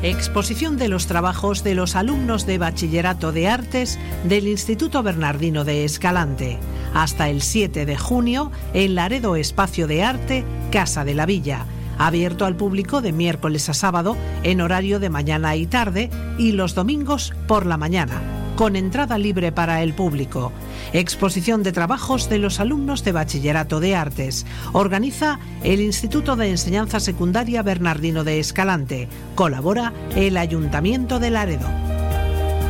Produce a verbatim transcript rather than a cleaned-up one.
Exposición de los trabajos de los alumnos de Bachillerato de Artes del Instituto Bernardino de Escalante. Hasta el siete de junio en Laredo Espacio de Arte, Casa de la Villa. Abierto al público de miércoles a sábado en horario de mañana y tarde y los domingos por la mañana, con entrada libre para el público. Exposición de trabajos de los alumnos de Bachillerato de Artes. Organiza el Instituto de Enseñanza Secundaria Bernardino de Escalante. Colabora el Ayuntamiento de Laredo.